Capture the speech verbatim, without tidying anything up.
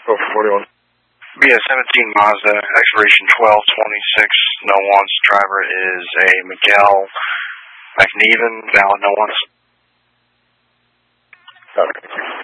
Go for forty-one. B S seventeen Mazda, expiration twelve twenty-six, no wants. Driver is a Miguel McNeven, valid no wants. Okay.